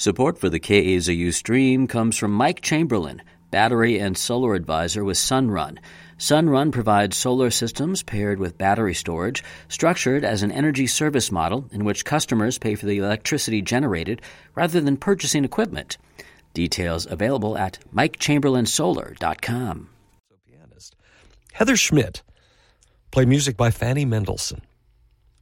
Support for the KAZU stream comes from Mike Chamberlain, Battery and Solar Advisor with Sunrun. Sunrun provides solar systems paired with battery storage, structured as an energy service model in which customers pay for the electricity generated rather than purchasing equipment. Details available at MikeChamberlainSolar.com. Pianist Heather Schmidt played music by Fanny Mendelssohn.